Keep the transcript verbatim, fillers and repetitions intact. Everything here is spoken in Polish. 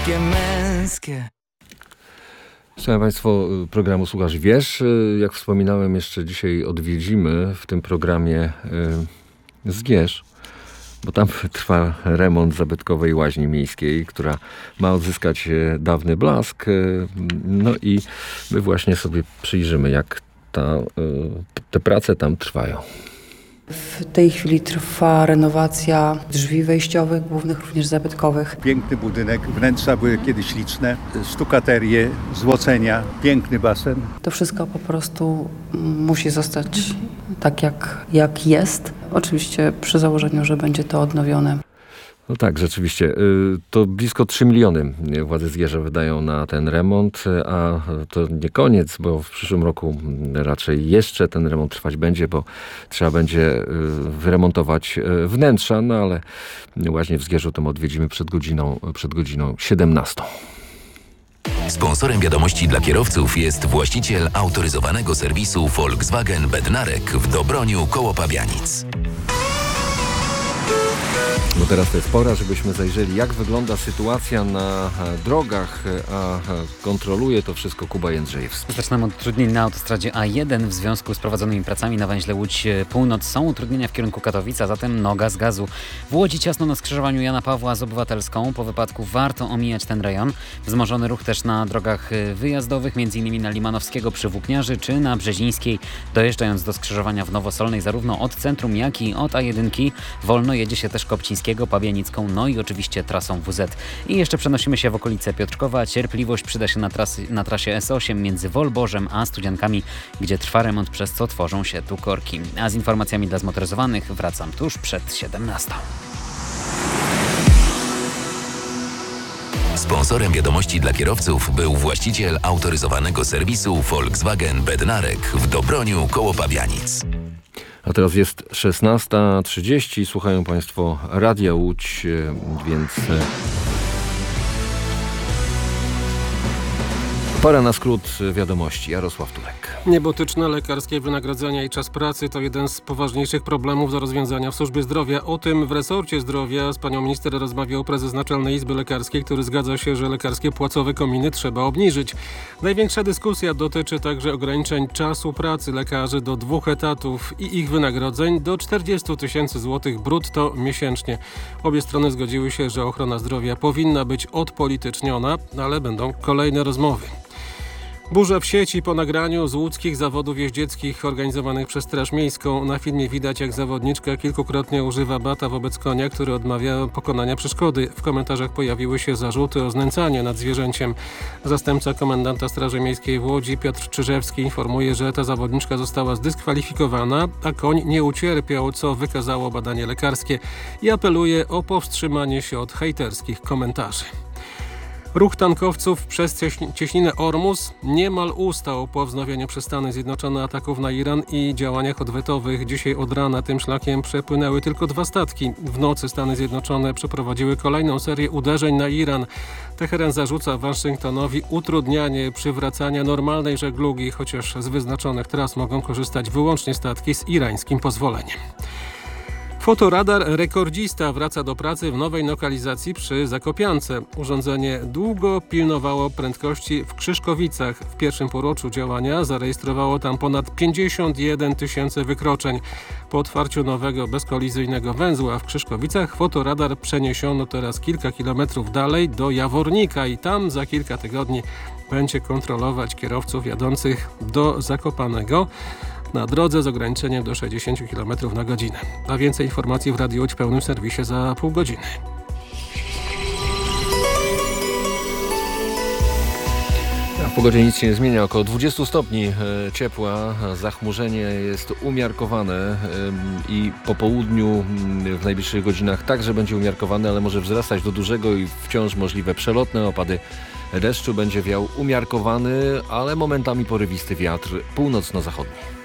Męskie. Szanowni Państwo, programu Słuchasz Wiesz. Jak wspominałem, jeszcze dzisiaj odwiedzimy w tym programie y, Zgierz, bo tam trwa remont zabytkowej łaźni miejskiej, która ma odzyskać dawny blask. No i my właśnie sobie przyjrzymy, jak ta, y, te prace tam trwają. W tej chwili trwa renowacja drzwi wejściowych, głównych, również zabytkowych. Piękny budynek, wnętrza były kiedyś liczne, stukaterie, złocenia, piękny basen. To wszystko po prostu musi zostać tak, jak, jak jest. Oczywiście przy założeniu, że będzie to odnowione. No tak, rzeczywiście. To blisko trzy miliony władze Zgierza wydają na ten remont, a to nie koniec, bo w przyszłym roku raczej jeszcze ten remont trwać będzie, bo trzeba będzie wyremontować wnętrza, no ale właśnie w Zgierzu to odwiedzimy przed godziną, przed godziną siedemnastą. Sponsorem wiadomości dla kierowców jest właściciel autoryzowanego serwisu Volkswagen Bednarek w Dobroniu koło Pabianic. No teraz to jest pora, żebyśmy zajrzeli, jak wygląda sytuacja na drogach, a kontroluje to wszystko Kuba Jędrzejewski. Zaczynamy od utrudnień na autostradzie A jeden. W związku z prowadzonymi pracami na węźle Łódź Północ są utrudnienia w kierunku Katowic, a zatem noga z gazu. W Łodzi ciasno na skrzyżowaniu Jana Pawła z Obywatelską. Po wypadku warto omijać ten rejon. Wzmożony ruch też na drogach wyjazdowych, m.in. na Limanowskiego przy Włókniarzy czy na Brzezińskiej. Dojeżdżając do skrzyżowania w Nowosolnej zarówno od centrum, jak i od A jeden wolno jedzie się też Kopcińskiego, Pabianicką, no i oczywiście trasą W Z. I jeszcze przenosimy się w okolice Piotrkowa. Cierpliwość przyda się na, trasy, na trasie S osiem między Wolborzem a Studziankami, gdzie trwa remont, przez co tworzą się tu korki. A z informacjami dla zmotoryzowanych wracam tuż przed siedemnastą. Sponsorem wiadomości dla kierowców był właściciel autoryzowanego serwisu Volkswagen Bednarek w Dobroniu koło Pabianic. A teraz jest szesnasta trzydzieści. Słuchają Państwo Radia Łódź, więc pora na skrót wiadomości. Jarosław Turek. Niebotyczne lekarskie wynagrodzenia i czas pracy to jeden z poważniejszych problemów do rozwiązania w służbie zdrowia. O tym w resorcie zdrowia z panią minister rozmawiał prezes Naczelnej Izby Lekarskiej, który zgadza się, że lekarskie płacowe kominy trzeba obniżyć. Największa dyskusja dotyczy także ograniczeń czasu pracy lekarzy do dwóch etatów i ich wynagrodzeń do czterdzieści tysięcy złotych brutto miesięcznie. Obie strony zgodziły się, że ochrona zdrowia powinna być odpolityczniona, ale będą kolejne rozmowy. Burza w sieci po nagraniu z łódzkich zawodów jeździeckich organizowanych przez Straż Miejską. Na filmie widać, jak zawodniczka kilkukrotnie używa bata wobec konia, który odmawia pokonania przeszkody. W komentarzach pojawiły się zarzuty o znęcanie nad zwierzęciem. Zastępca komendanta Straży Miejskiej w Łodzi Piotr Czyżewski informuje, że ta zawodniczka została zdyskwalifikowana, a koń nie ucierpiał, co wykazało badanie lekarskie, i apeluje o powstrzymanie się od hejterskich komentarzy. Ruch tankowców przez cieśninę Ormus niemal ustał po wznowieniu przez Stany Zjednoczone ataków na Iran i działaniach odwetowych. Dzisiaj od rana tym szlakiem przepłynęły tylko dwa statki. W nocy Stany Zjednoczone przeprowadziły kolejną serię uderzeń na Iran. Teheran zarzuca Waszyngtonowi utrudnianie przywracania normalnej żeglugi, chociaż z wyznaczonych tras mogą korzystać wyłącznie statki z irańskim pozwoleniem. Fotoradar rekordzista wraca do pracy w nowej lokalizacji przy Zakopiance. Urządzenie długo pilnowało prędkości w Krzyszkowicach. W pierwszym półroczu działania zarejestrowało tam ponad pięćdziesiąt jeden tysięcy wykroczeń. Po otwarciu nowego bezkolizyjnego węzła w Krzyszkowicach fotoradar przeniesiono teraz kilka kilometrów dalej do Jawornika i tam za kilka tygodni będzie kontrolować kierowców jadących do Zakopanego na drodze z ograniczeniem do sześćdziesiąt kilometrów na godzinę. A więcej informacji w Radiu Łódź w pełnym serwisie za pół godziny. W pogodzie nic się nie zmienia. Około dwadzieścia stopni ciepła. Zachmurzenie jest umiarkowane i po południu w najbliższych godzinach także będzie umiarkowane, ale może wzrastać do dużego i wciąż możliwe przelotne opady deszczu. Będzie wiał umiarkowany, ale momentami porywisty wiatr północno-zachodni.